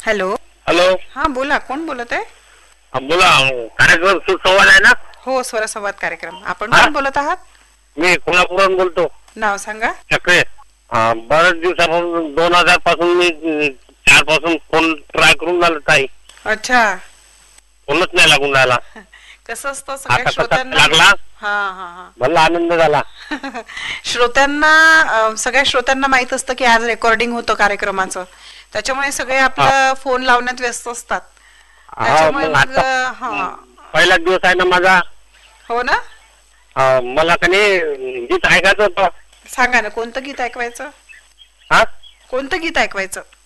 Hello. Hello. हा बोला, कोण बोलत आहे? बोला, कार्यक्रम सुसंवाद आहे ना? हो, स्वरसंवाद कार्यक्रम. आपण हा? कोण बोलत आहात? मी कोल्हापूरहून बोलतो. नाव सांगा. चक्रे. बरेच दिवसापासून 2000 पासून मी 4 पासून फोन ट्राय करून झालं ताई. अच्छा. फोनच नाही लागून राहिला. कसं असतं सगळ्या आता कसा श्रोत्यांना. लागला? हा हा हा. मला आनंद झाला. श्रोत्यांना सगळ्या श्रोत्यांना माहित असतं की आज रेकॉर्डिंग होतं कार्यक्रमाचं, त्याच्यामुळे सगळे आपला फोन लावण्यात व्यस्त असतात. हा, त्याच्यामुळे मग मग आता हा. पहिला दिवस आहे ना माझा. हो ना. मला कधी गीत ऐकायचं होतं. सांगा ना, कोणतं गीत ऐकवायचं? हा, कोणतं गीत ऐकवायचं?